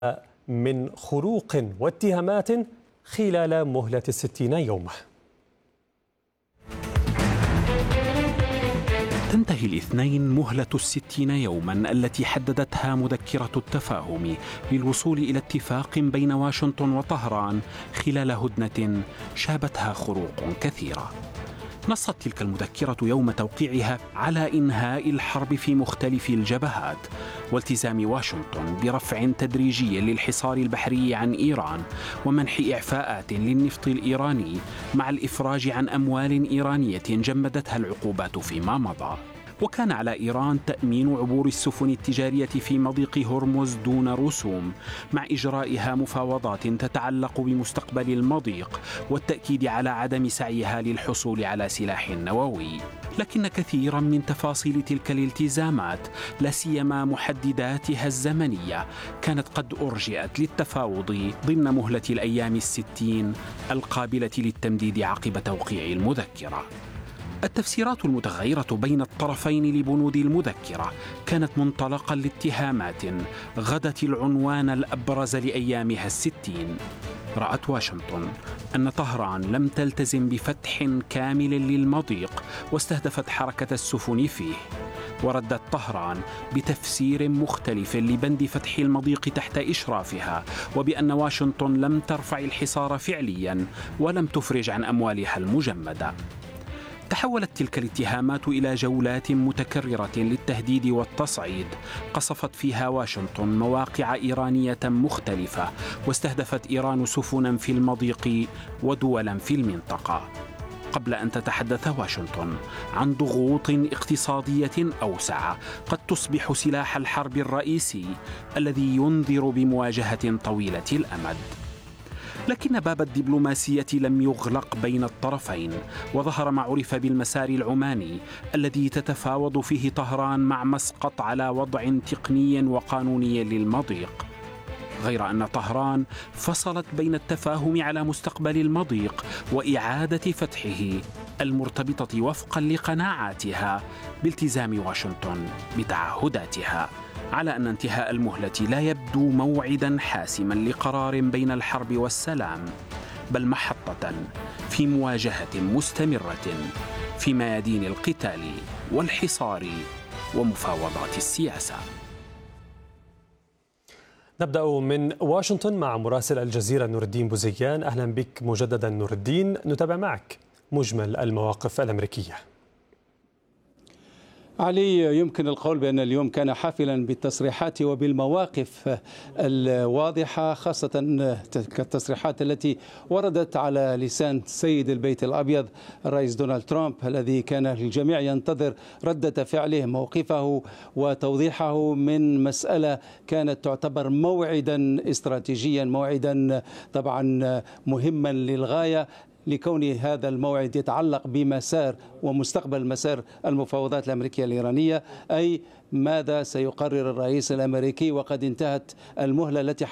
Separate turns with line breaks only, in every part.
من خروق واتهامات خلال مهلة 60 يوما.
تنتهي الاثنين مهلة 60 يوما التي حددتها مذكرة التفاهم للوصول إلى اتفاق بين واشنطن وطهران خلال هدنة شابتها خروق كثيرة. نصت تلك المذكرة يوم توقيعها على إنهاء الحرب في مختلف الجبهات والتزام واشنطن برفع تدريجي للحصار البحري عن إيران ومنح إعفاءات للنفط الإيراني مع الإفراج عن أموال إيرانية جمدتها العقوبات فيما مضى. وكان على إيران تأمين عبور السفن التجارية في مضيق هرمز دون رسوم مع إجرائها مفاوضات تتعلق بمستقبل المضيق والتأكيد على عدم سعيها للحصول على سلاح نووي. لكن كثيرا من تفاصيل تلك الالتزامات لا سيما محدداتها الزمنية كانت قد أرجئت للتفاوض ضمن مهلة الأيام 60 القابلة للتمديد عقب توقيع المذكرة. التفسيرات المتغيرة بين الطرفين لبنود المذكرة كانت منطلقا لاتهامات غدت العنوان الأبرز لأيامها 60. رأت واشنطن أن طهران لم تلتزم بفتح كامل للمضيق واستهدفت حركة السفن فيه، وردت طهران بتفسير مختلف لبند فتح المضيق تحت إشرافها وبأن واشنطن لم ترفع الحصار فعليا ولم تفرج عن أموالها المجمدة. تحولت تلك الاتهامات إلى جولات متكررة للتهديد والتصعيد قصفت فيها واشنطن مواقع إيرانية مختلفة واستهدفت إيران سفنا في المضيق ودولا في المنطقة، قبل أن تتحدث واشنطن عن ضغوط اقتصادية أوسع قد تصبح سلاح الحرب الرئيسي الذي ينذر بمواجهة طويلة الأمد. لكن باب الدبلوماسية لم يغلق بين الطرفين، وظهر ما عرف بالمسار العماني الذي تتفاوض فيه طهران مع مسقط على وضع تقني وقانوني للمضيق، غير أن طهران فصلت بين التفاهم على مستقبل المضيق وإعادة فتحه المرتبطة وفقا لقناعاتها بالتزام واشنطن بتعهداتها، على أن انتهاء المهلة لا يبدو موعدا حاسما لقرار بين الحرب والسلام، بل محطة في مواجهة مستمرة في ميادين القتال والحصار ومفاوضات السياسة.
نبدأ من واشنطن مع مراسل الجزيرة نور الدين بوزيان. أهلا بك مجددا نور الدين، نتابع معك مجمل المواقف الأمريكية.
علي، يمكن القول بأن اليوم كان حافلا بالتصريحات وبالمواقف الواضحة، خاصة التصريحات التي وردت على لسان سيد البيت الأبيض الرئيس دونالد ترامب، الذي كان الجميع ينتظر ردة فعله، موقفه وتوضيحه من مسألة كانت تعتبر موعدا استراتيجيا، موعدا طبعا مهما للغاية، لكون هذا الموعد يتعلق بمسار ومستقبل مسار المفاوضات الأمريكية الإيرانية، أي ماذا سيقرر الرئيس الأمريكي. وقد انتهت المهلة التي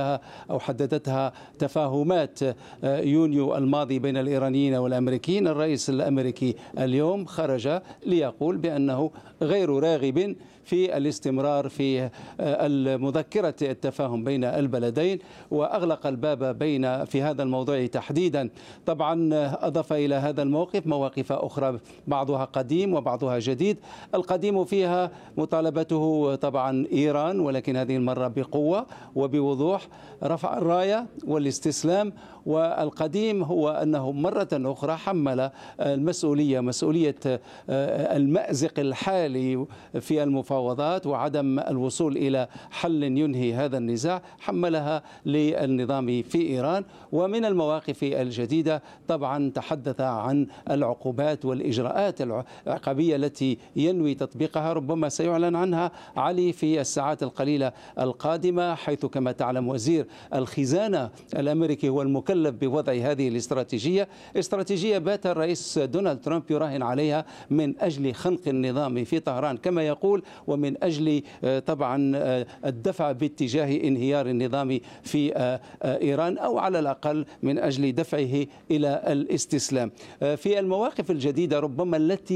حددتها تفاهمات يونيو الماضي بين الإيرانيين والأمريكيين. الرئيس الأمريكي اليوم خرج ليقول بأنه غير راغب في الاستمرار في المذكرة التفاهم بين البلدين، وأغلق الباب في هذا الموضوع تحديدا. طبعا أضاف إلى هذا الموقف مواقف أخرى بعضها قديم وبعضها جديد. القديم فيها مطالبته طبعا إيران، ولكن هذه المرة بقوة وبوضوح، رفع الراية والاستسلام. والقديم هو أنه مرة أخرى حمل مسؤولية المأزق الحالي في المفاوضات وعدم الوصول إلى حل ينهي هذا النزاع، حملها للنظام في إيران. ومن المواقف الجديدة طبعا تحدث عن العقوبات والإجراءات العقابية التي ينوي تطبيقها، ربما سيعلن عنها علي في الساعات القليلة القادمة، حيث كما تعلم وزير الخزانة الأمريكي هو المكلف بوضع هذه استراتيجية بات الرئيس دونالد ترامب يراهن عليها من أجل خنق النظام في طهران كما يقول، ومن أجل طبعا الدفع باتجاه انهيار النظام في إيران، أو على الأقل من أجل دفعه إلى الاستسلام. في المواقف الجديدة ربما التي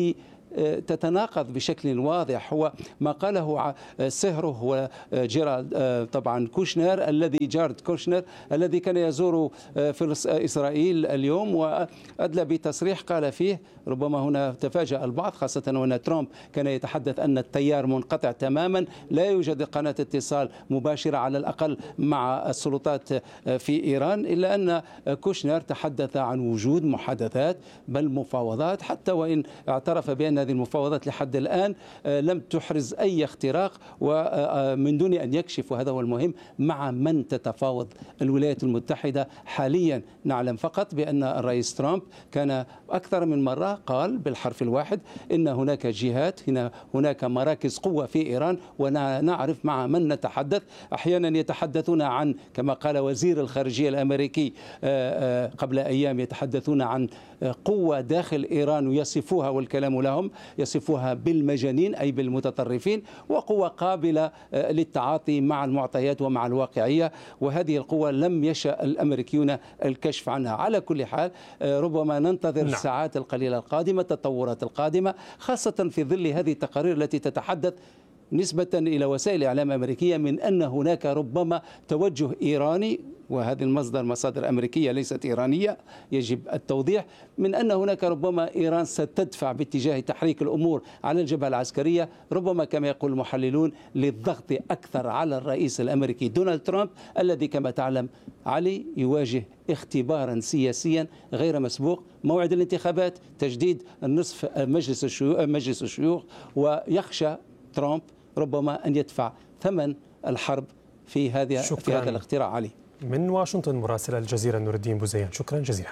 تتناقض بشكل واضح. هو ما قاله سهره وجيرالد طبعا كوشنر جارد كوشنر الذي كان يزور إسرائيل اليوم، وأدلى بتصريح قال فيه، ربما هنا تفاجأ البعض خاصة وأن ترامب كان يتحدث أن التيار منقطع تماما، لا يوجد قناة اتصال مباشرة على الأقل مع السلطات في إيران، إلا أن كوشنر تحدث عن وجود محادثات بل مفاوضات، حتى وإن اعترف بأن هذه المفاوضات لحد الآن لم تحرز أي اختراق، ومن دون أن يكشف، وهذا هو المهم، مع من تتفاوض الولايات المتحدة حاليا. نعلم فقط بأن الرئيس ترامب كان أكثر من مرة قال بالحرف الواحد إن هناك جهات، هناك مراكز قوة في إيران، ونعرف مع من نتحدث. أحيانا يتحدثون عن، كما قال وزير الخارجية الأمريكي قبل أيام، يتحدثون عن قوة داخل إيران ويصفوها، والكلام لهم، يصفوها بالمجانين أي بالمتطرفين، وقوة قابلة للتعاطي مع المعطيات ومع الواقعية، وهذه القوة لم يشأ الأمريكيون الكشف عنها. على كل حال ربما ننتظر الساعات القليلة القادمة، التطورات القادمة، خاصة في ظل هذه التقارير التي تتحدث نسبة إلى وسائل إعلام أمريكية من أن هناك ربما توجه إيراني، وهذه مصادر أمريكية ليست إيرانية يجب التوضيح، من أن هناك ربما إيران ستدفع باتجاه تحريك الأمور على الجبهة العسكرية، ربما كما يقول المحللون للضغط أكثر على الرئيس الأمريكي دونالد ترامب، الذي كما تعلم علي يواجه اختبارا سياسيا غير مسبوق، موعد الانتخابات، تجديد النصف مجلس الشيوخ، ويخشى ترامب ربما أن يدفع ثمن الحرب في هذا الاختراع. علي
من واشنطن مراسل الجزيرة نور الدين بوزيان، شكرا جزيلا.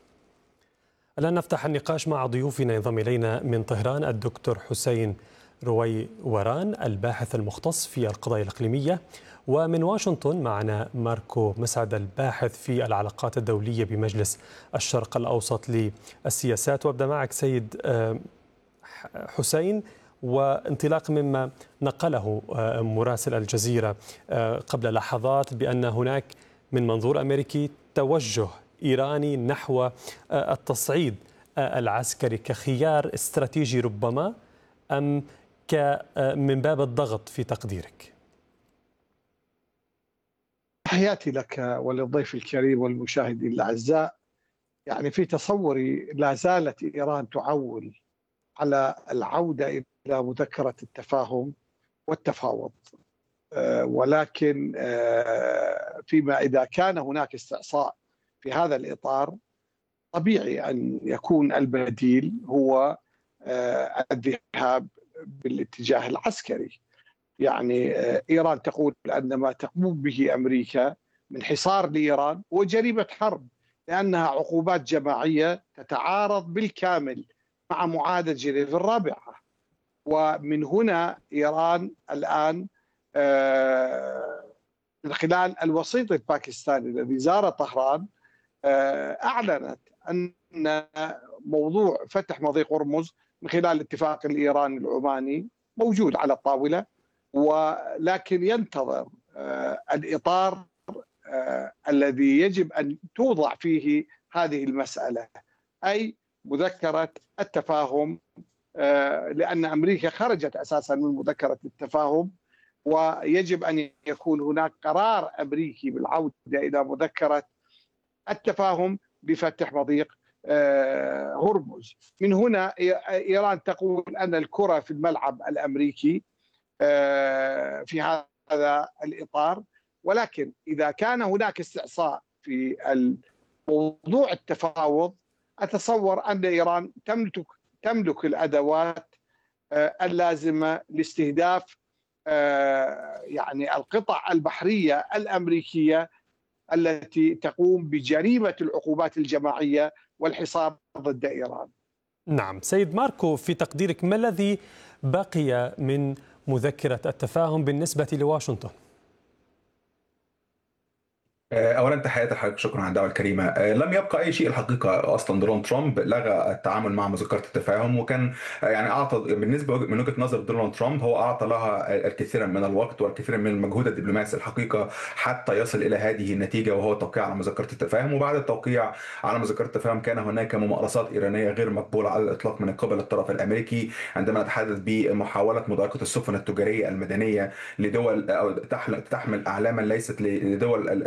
الآن نفتح النقاش مع ضيوفنا. ينضم إلينا من طهران الدكتور حسين رويوران الباحث المختص في القضايا الإقليمية، ومن واشنطن معنا ماركو مسعد الباحث في العلاقات الدولية بمجلس الشرق الأوسط للسياسات. وابدأ معك سيد حسين، وانطلاق مما نقله مراسل الجزيرة قبل لحظات بأن هناك من منظور أمريكي توجه إيراني نحو التصعيد العسكري كخيار استراتيجي ربما، أم من باب الضغط في تقديرك؟
تحياتي لك وللضيف الكريم والمشاهدين الأعزاء. يعني في تصوري لا زالت إيران تعول على العودة إلى مذكرة التفاهم والتفاوض، ولكن فيما إذا كان هناك استعصاء في هذا الإطار، طبيعي أن يكون البديل هو الذهاب بالاتجاه العسكري. يعني إيران تقول أن ما تقوم به أمريكا من حصار لإيران هو جريمة حرب، لأنها عقوبات جماعية تتعارض بالكامل مع معاهدة جنيف الرابعة. ومن هنا إيران الآن من خلال الوسيط الباكستاني الذي زار طهران أعلنت أن موضوع فتح مضيق هرمز من خلال الاتفاق الإيراني العماني موجود على الطاولة، ولكن ينتظر الإطار الذي يجب أن توضع فيه هذه المسألة، أي مذكرة التفاهم، لأن أمريكا خرجت أساسا من مذكرة التفاهم، ويجب أن يكون هناك قرار أمريكي بالعودة إلى مذكرة التفاهم بفتح مضيق هرمز. من هنا إيران تقول أن الكرة في الملعب الأمريكي في هذا الإطار، ولكن إذا كان هناك استعصاء في موضوع التفاوض، أتصور أن إيران تملك الأدوات اللازمة لاستهداف يعني القطع البحرية الأمريكية التي تقوم بجريمة العقوبات الجماعية والحصار ضد إيران.
نعم سيد ماركو، في تقديرك ما الذي بقي من مذكرة التفاهم بالنسبة لواشنطن؟
اولا تحياتي لحضرتك، شكرا على الدعوه الكريمه. لم يبقى اي شيء الحقيقه. اصلا دونالد ترامب لغى التعامل مع مذكره التفاهم، وكان يعني اعطى بالنسبه من وجهه نظر دونالد ترامب، هو اعطى لها الكثير من الوقت والكثير من المجهود الدبلوماسي الحقيقه حتى يصل الى هذه النتيجه، وهو التوقيع على مذكره التفاهم. وبعد التوقيع على مذكره التفاهم كان هناك ممارسات ايرانيه غير مقبوله على الاطلاق من قبل الطرف الامريكي، عندما نتحدث بمحاوله مضايقه السفن التجاريه المدنيه لدول أو تحمل اعلاما ليست لدول